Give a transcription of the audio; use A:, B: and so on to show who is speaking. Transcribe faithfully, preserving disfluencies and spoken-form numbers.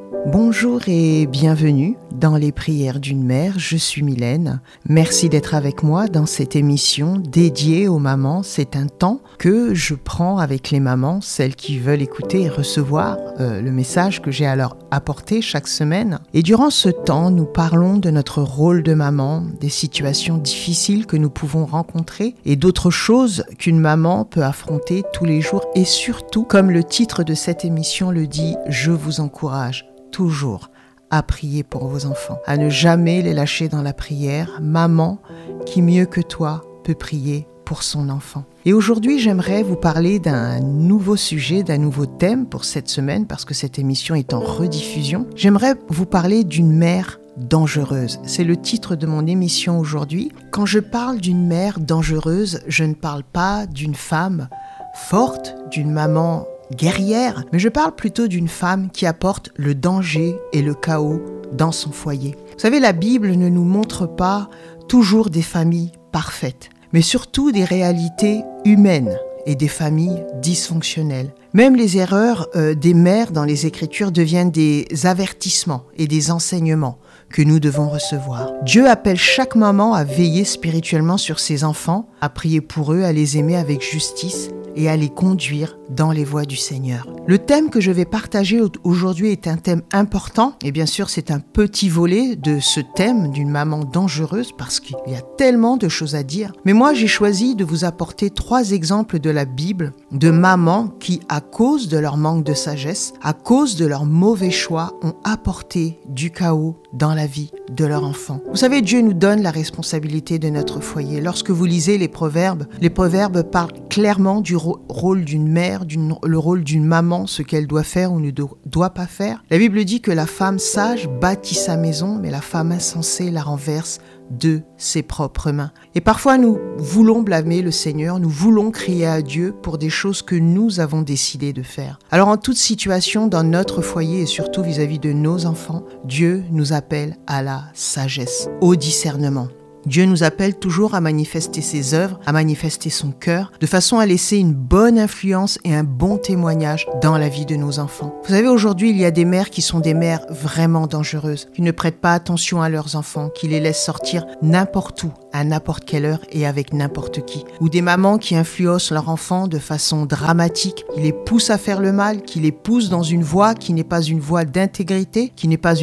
A: Bonjour et bienvenue dans les prières d'une mère, je suis Mylène. Merci d'être avec moi dans cette émission dédiée aux mamans. C'est un temps que je prends avec les mamans, celles qui veulent écouter et recevoir euh, le message que j'ai à leur apporter chaque semaine. Et durant ce temps, nous parlons de notre rôle de maman, des situations difficiles que nous pouvons rencontrer et d'autres choses qu'une maman peut affronter tous les jours. Et surtout, comme le titre de cette émission le dit, je vous encourage toujours à prier pour vos enfants, à ne jamais les lâcher dans la prière. Maman, qui mieux que toi peut prier pour son enfant. Et aujourd'hui, j'aimerais vous parler d'un nouveau sujet, d'un nouveau thème pour cette semaine, parce que cette émission est en rediffusion. J'aimerais vous parler d'une mère dangereuse. C'est le titre de mon émission aujourd'hui. Quand je parle d'une mère dangereuse, je ne parle pas d'une femme forte, d'une maman guerrière, mais je parle plutôt d'une femme qui apporte le danger et le chaos dans son foyer. Vous savez, la Bible ne nous montre pas toujours des familles parfaites, mais surtout des réalités humaines et des familles dysfonctionnelles. Même les erreurs euh, des mères dans les Écritures deviennent des avertissements et des enseignements que nous devons recevoir. Dieu appelle chaque maman à veiller spirituellement sur ses enfants, à prier pour eux, à les aimer avec justice et à les conduire dans les voies du Seigneur. Le thème que je vais partager aujourd'hui est un thème important, et bien sûr c'est un petit volet de ce thème d'une maman dangereuse parce qu'il y a tellement de choses à dire. Mais moi j'ai choisi de vous apporter trois exemples de la Bible de mamans qui, à cause de leur manque de sagesse, à cause de leur mauvais choix, ont apporté du chaos dans la vie de leur enfant. Vous savez, Dieu nous donne la responsabilité de notre foyer. Lorsque vous lisez les proverbes, les proverbes parlent clairement du ro- rôle d'une mère, d'une, le rôle d'une maman, ce qu'elle doit faire ou ne do- doit pas faire. La Bible dit que la femme sage bâtit sa maison, mais la femme insensée la renverse de ses propres mains. Et parfois nous voulons blâmer le Seigneur, nous voulons crier à Dieu pour des choses que nous avons décidé de faire. Alors en toute situation, dans notre foyer et surtout vis-à-vis de nos enfants, Dieu nous appelle à la sagesse, au discernement. Dieu nous appelle toujours à manifester ses œuvres, à manifester son cœur, de façon à laisser une bonne influence et un bon témoignage dans la vie de nos enfants. Vous savez, aujourd'hui, il y a des mères qui sont des mères vraiment dangereuses, qui ne prêtent pas attention à leurs enfants, qui les laissent sortir n'importe où, à n'importe quelle heure et avec n'importe qui. Ou des mamans qui influencent leurs enfants de façon dramatique, qui les poussent à faire le mal, qui les poussent dans une voie qui n'est pas une voie d'intégrité, qui n'est pas